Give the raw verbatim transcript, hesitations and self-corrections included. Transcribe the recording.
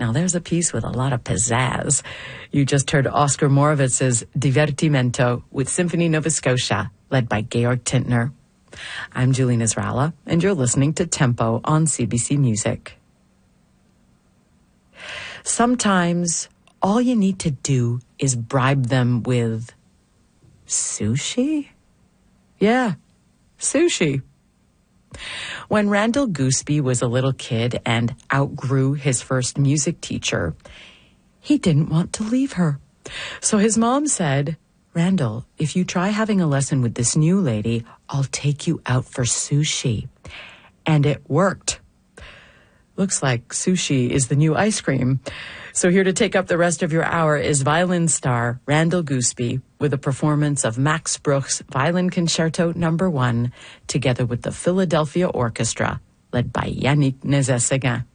Now there's a piece with a lot of pizzazz. You just heard Oscar Morowitz's Divertimento with Symphony Nova Scotia, led by Georg Tintner. I'm Julie Nasrallah, and you're listening to Tempo on C B C Music. Sometimes all you need to do is bribe them with sushi? Yeah, sushi. When Randall Gooseby was a little kid and outgrew his first music teacher, he didn't want to leave her. So his mom said, "Randall, if you try having a lesson with this new lady, I'll take you out for sushi." And it worked. Looks like sushi is the new ice cream. So here to take up the rest of your hour is violin star Randall Gooseby with a performance of Max Bruch's Violin Concerto Number One, together with the Philadelphia Orchestra, led by Yannick Nézet-Séguin.